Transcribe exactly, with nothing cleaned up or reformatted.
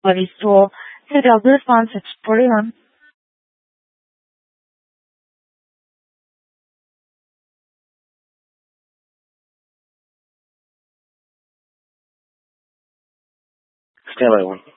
Pavisto. Hey, double response, it's forty-one. Stand by one.